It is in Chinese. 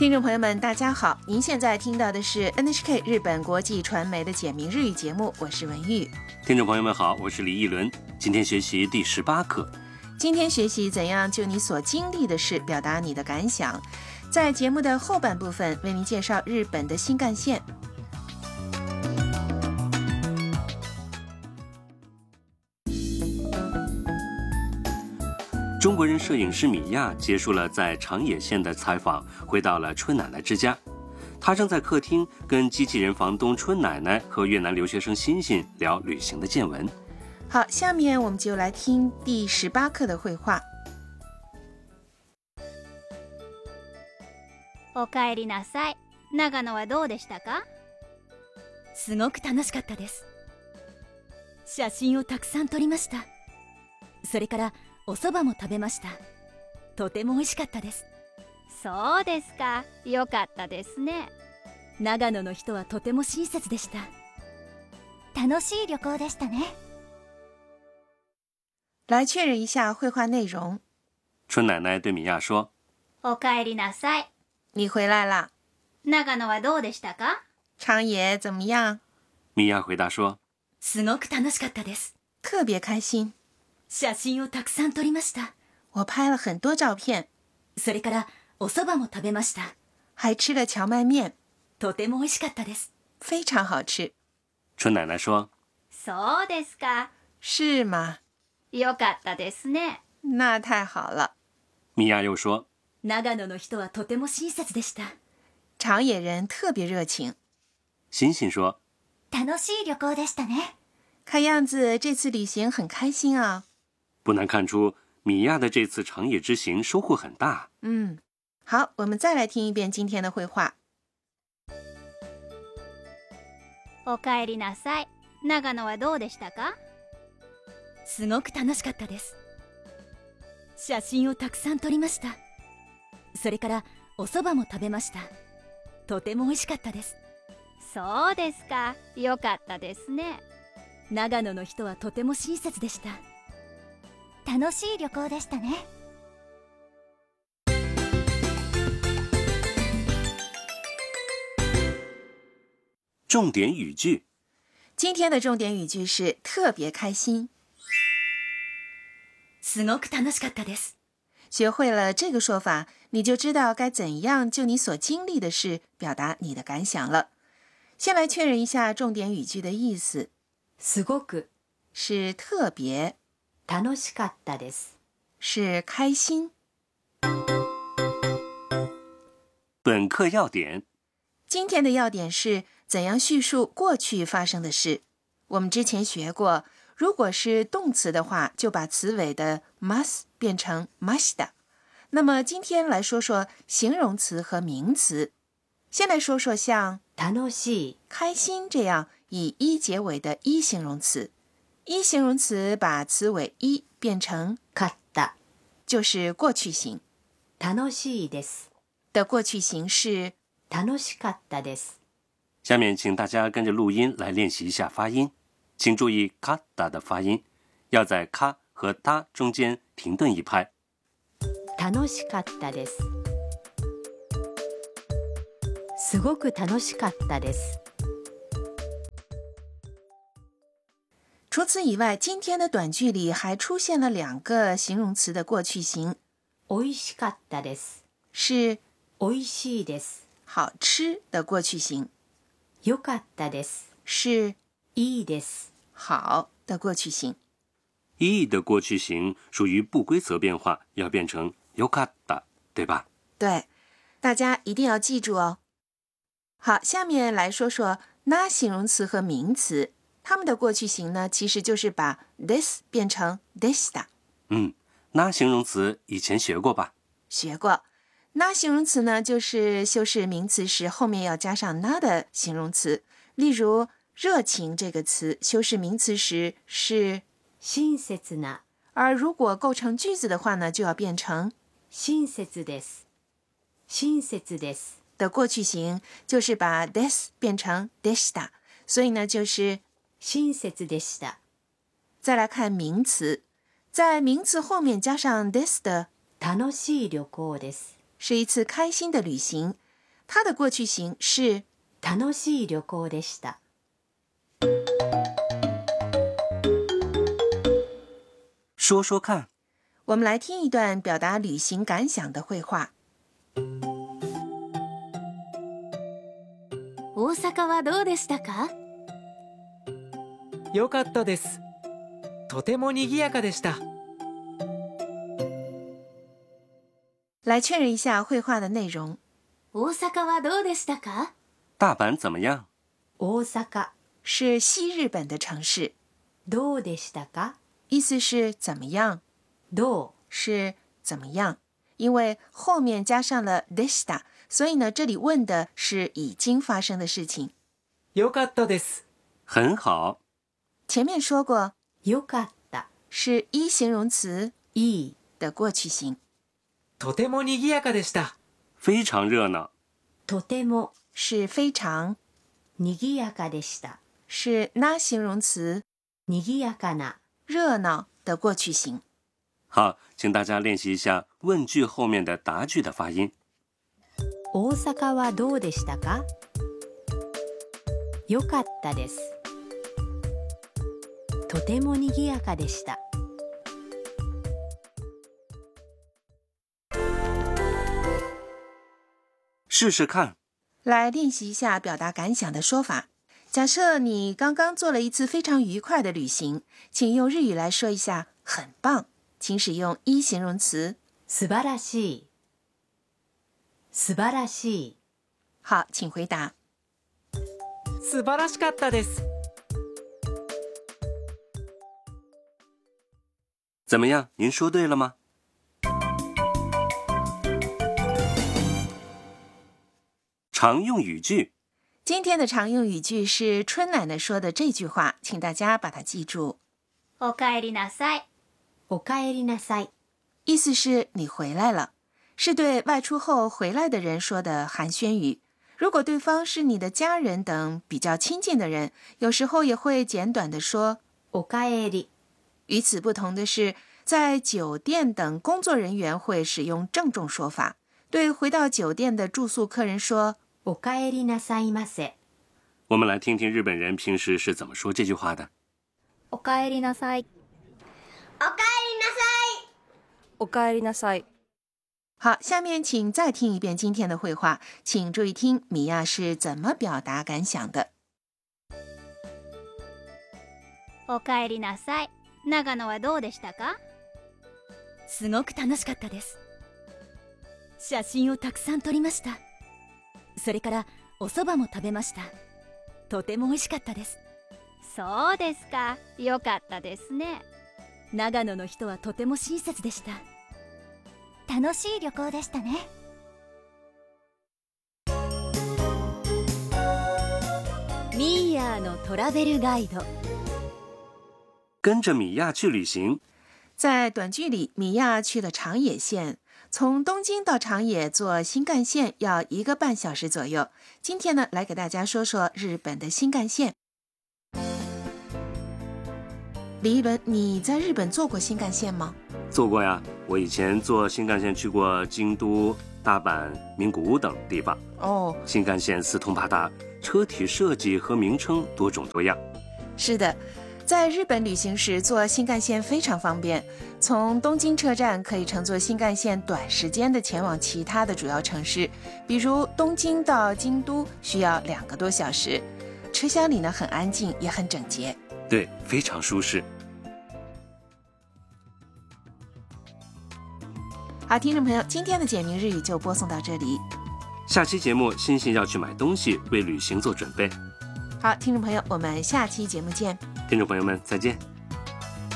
听众朋友们大家好，您现在听到的是 NHK 日本国际传媒的简明日语节目，我是文玉。 听众朋友们好，我是李一伦，今天学习第18课。 今天学习怎样就你所经历的事表达你的感想。在节目的后半部分为您介绍日本的新干线。 中国人摄影师米娅结束了在长野县的采访，回到了春奶奶之家。她正在客厅跟机器人房东春奶奶和越南留学生欣欣聊旅行的见闻。 好，下面我们就来听第18课的绘画。 おかえりなさい。長野はどうでしたか？ すごく楽しかったです。写真をたくさん撮りました。それからお蕎麦も食べました。とても美味しかったです。 そうですか。よかったですね。 長野の人はとても親切でした。 楽しい旅行でしたね。 来确认一下绘画内容。 春奶奶对米娅说： おかえりなさい。 你回来啦。 長野はどうでしたか？ 长野怎么样？ 米娅回答说： すごく楽しかったです。 特别开心。 写真をたくさん撮りました。 我拍了很多照片。 それからお蕎麦も食べました。 还吃了荞麦面。 とても美味しかったです。 非常好吃。 春奶奶说： そうですか。 是吗？ よかったですね。 那太好了。 米娅又说： 長野の人はとても親切でした。 长野人特别热情。 欣欣说： 楽しい旅行でしたね。 看样子这次旅行很开心啊。 不难看出米娅的这次长野之行收获很大。 好，我们再来听一遍今天的绘画。 おかえりなさい。長野はどうでしたか？ すごく楽しかったです。写真をたくさん撮りました。それからお蕎麦も食べました。とても美味しかったです。 そうですか。よかったですね。 長野の人はとても親切でした。 楽しい旅行でしたね。 重点语句。 今天的重点语句是特别开心。 すごく楽しかったです。 学会了这个说法，你就知道该怎样就你所经历的事表达你的感想了。先来确认一下重点语句的意思。 すごく是特别， 楽しかったです。 是开心。 本课要点。 今天的要点是怎样叙述过去发生的事。我们之前学过，如果是动词的话，就把词尾的 mas 变成 mashita。那么今天来说说形容词和名詞。先来说说像楽しい、 开心这样以一结尾的一形容词。一形容词把词尾一变成かった、 就是过去形。 楽しいです。 的过去形是楽しかったです。 下面请大家跟着录音来练习一下发音，请注意カッタ的发音，要在カ和タ中间停顿一拍。 楽しかったです。すごく楽しかったです。 除此以外，今天的短句里还出现了2个形容词的过去形。 美味しかったです。 是美味しいです。 好吃的过去形。 よかったです。 是いいです。 好的过去形。 いい的过去形属于不规则变化，要变成よかった，对吧？ 对，大家一定要记住哦。好，下面来说说那形容词和名词。它们的过去形呢，其实就是把 this 变成 deshita。 那形容词以前学过吧？ 学过。那形容词呢，就是修饰名词时后面要加上那的形容词。例如热情这个词修饰名词时是親切な， 而如果构成句子的话呢，就要变成親切です。親切です。 的过去形就是把 this 变成 deshita， 所以呢就是親切でした。 再来看名词，在名词后面加上 this 的楽しい旅行です。 是一次开心的旅行。 它的过去形是楽しい旅行でした。 说说看。 我们来听一段表达旅行感想的绘画。 大阪はどうでしたか？ 良かったです。とても賑やかでした。 来确认一下绘画的内容。 大阪はどうでしたか？ 大阪怎么样？ 大阪是西日本的城市， どうでしたか？ 意思是怎么样， どう是怎么样，因为后面加上了でした，所以呢，这里问的是已经发生的事情。 良かったです。 很好。 前面说过， 良かった是一形容词いい的过去形。 とても賑やかでした。 非常热闹。 とても是非常， 賑やかでした。 是那形容词賑やかな热闹的过去形。 好，请大家练习一下问句后面的答句的发音。 大阪はどうでしたか？良かったです。とても賑やかでした。 试试看。 来练习一下表达感想的说法。假设你刚刚做了一次非常愉快的旅行，请用日语来说一下很棒，请使用一形容词素晴らしい素晴らしい。 好，请回答。 素晴らしかったです。 怎么样？您说对了吗？常用语句。 今天的常用语句是春奶奶说的这句话，请大家把它记住。 おかえりなさい。 おかえりなさい。 意思是你回来了，是对外出后回来的人说的寒暄语。如果对方是你的家人等比较亲近的人，有时候也会简短地说おかえり。 与此不同的是，在酒店等工作人员会使用郑重说法，对回到酒店的住宿客人说おかえりなさいませ。 我们来听听日本人平时是怎么说这句话的。 おかえりなさい。 おかえりなさい。 おかえりなさい。 好，下面请再听一遍今天的绘画，请注意听米娅是怎么表达感想的。 おかえりなさい。長野はどうでしたか？ すごく楽しかったです。写真をたくさん撮りました。それからお蕎麦も食べました。とても美味しかったです。 そうですか。よかったですね。 長野の人はとても親切でした。 楽しい旅行でしたね。 ミーヤーのトラベルガイド。 跟着米娅去旅行。 在短剧里，米娅去了长野县，从东京到长野坐新干线要1个半小时左右。今天呢，来给大家说说日本的新干线。李一伦，你在日本坐过新干线吗？ 坐过呀，我以前坐新干线去过京都、大阪、名古屋等地方。 哦， 新干线四通八达，车体设计和名称多种多样。 是的，在日本旅行时坐新干线非常方便，从东京车站可以乘坐新干线短时间的前往其他的主要城市，比如东京到京都需要2个多小时。车厢里呢很安静，也很整洁。 对，非常舒适。 好，听众朋友，今天的简明日语就播送到这里。 下期节目，欣欣要去买东西，为旅行做准备。 好，听众朋友，我们下期节目见。 听众朋友们，再见。